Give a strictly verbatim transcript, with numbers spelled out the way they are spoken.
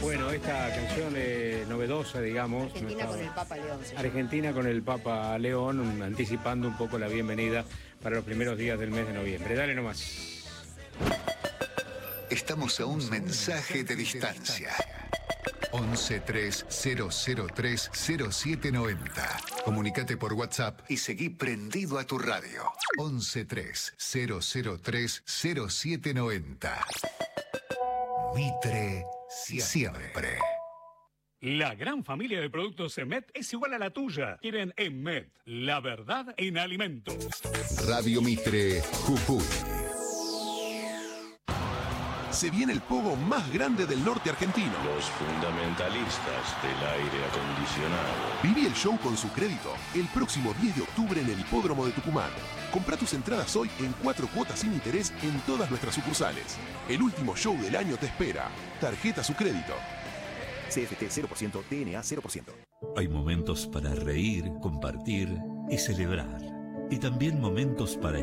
Bueno, esta canción es novedosa, digamos. Argentina no con el Papa León. Argentina con el Papa León, anticipando un poco la bienvenida para los primeros días del mes de noviembre. Dale nomás. Estamos a un mensaje de distancia. once tres cero cero tres cero siete noventa. Comunicate por WhatsApp y seguí prendido a tu radio. once tres cero cero tres cero siete noventa. Mitre siempre. La gran familia de productos Emet es igual a la tuya. Quieren Emet, la verdad en alimentos. Radio Mitre, Jujuy. Se viene el pogo más grande del norte argentino. Los fundamentalistas del aire acondicionado. Viví el show con su crédito el próximo diez de octubre en el Hipódromo de Tucumán. Comprá tus entradas hoy en cuatro cuotas sin interés en todas nuestras sucursales. El último show del año te espera. Tarjeta su crédito. C F T cero por ciento, T N A cero por ciento. Hay momentos para reír, compartir y celebrar. Y también momentos para